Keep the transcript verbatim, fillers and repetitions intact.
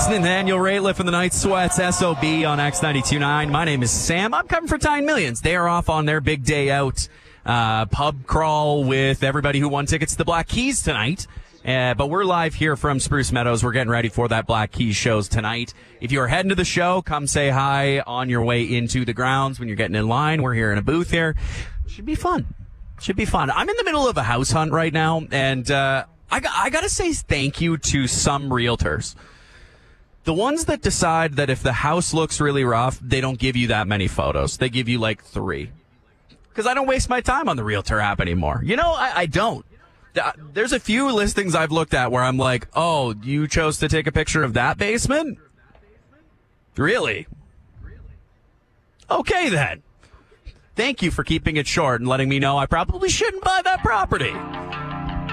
listening to Daniel Rateliff and the Night Sweats, S O B on X ninety-two point nine. My name is Sam. I'm coming for Tyne Millions. They are off on their big day out uh, pub crawl with everybody who won tickets to the Black Keys tonight. Uh, but we're live here from Spruce Meadows. We're getting ready for that Black Keys shows tonight. If you're heading to the show, come say hi on your way into the grounds when you're getting in line. We're here in a booth here. Should be fun. Should be fun. I'm in the middle of a house hunt right now, and uh, I, I got to say thank you to some realtors. The ones that decide that if the house looks really rough, they don't give you that many photos. They give you like three. Because I don't waste my time on the realtor app anymore. You know, I, I don't. There's a few listings I've looked at where I'm like, oh, you chose to take a picture of that basement? Really? Okay, then. Thank you for keeping it short and letting me know I probably shouldn't buy that property.